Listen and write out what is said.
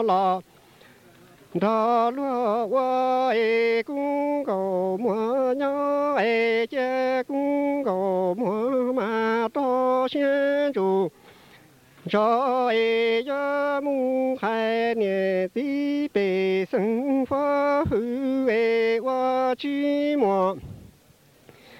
啦。đó lo wa e cũng cầu mua nhau e che cũng cầu mua mà to xin chủ cho e cho mu hai niệm tí bề sinh phá hư e wa chi mua